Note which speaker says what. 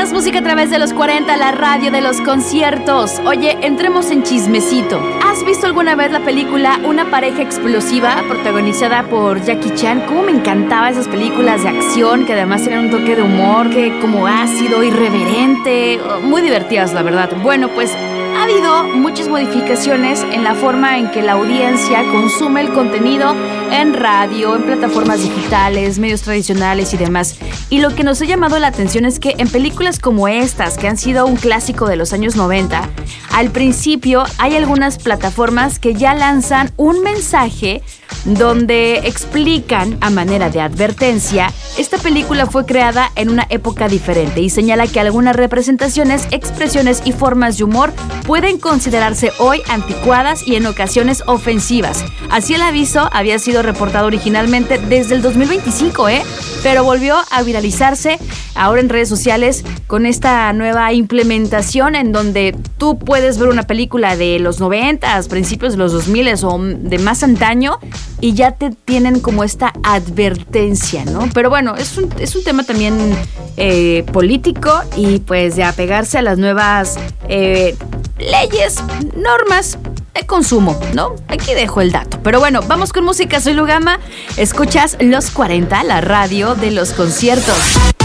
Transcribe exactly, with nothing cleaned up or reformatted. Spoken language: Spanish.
Speaker 1: más música a través de los cuarenta, la radio de los conciertos. Oye, entremos en chismecito. ¿Has visto alguna vez la película Una pareja explosiva, protagonizada por Jackie Chan? Cómo me encantaban esas películas de acción, que además tenían un toque de humor, que como ácido, irreverente, muy divertidas, la verdad. Bueno, pues ha habido muchas modificaciones en la forma en que la audiencia consume el contenido en radio, en plataformas digitales, medios tradicionales y demás. Y lo que nos ha llamado la atención es que en películas como estas, que han sido un clásico de los años noventa, al principio hay algunas plataformas que ya lanzan un mensaje donde explican a manera de advertencia: esta película fue creada en una época diferente, y señala que algunas representaciones, expresiones y formas de humor pueden considerarse hoy anticuadas y en ocasiones ofensivas. Así el aviso había sido reportado originalmente desde el dos mil veinticinco, ¿eh? Pero volvió a viralizarse ahora en redes sociales con esta nueva implementación en donde tú puedes ver una película de los noventas, principios de los dos miles o de más antaño, y ya te tienen como esta advertencia, ¿no? Pero bueno, es un, es un tema también eh, político, y pues de apegarse a las nuevas eh, leyes, normas de consumo, ¿no? Aquí dejo el dato. Pero bueno, vamos con música. Soy Lugama. Escuchas Los cuarenta, la radio de los conciertos.